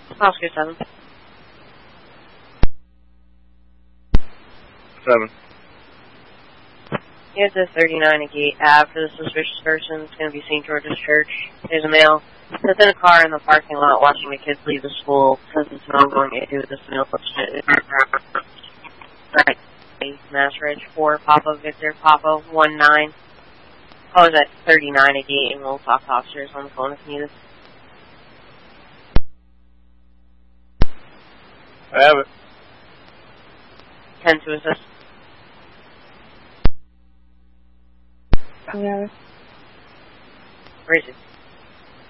Oscar 7. 7. Here's the 39 at Gate Ave. For the suspicious person, it's going to be St. George's Church. There's a male that's in a car in the parking lot watching the kids leave the school. Since it's an ongoing issue with this male, right. Mass Ridge 4, Papa Victor, Papa 19. Oh, is that 39 at Gate, and we'll talk to officers on the phone if needed. I have it. 10 to assist. I have it. Where is it?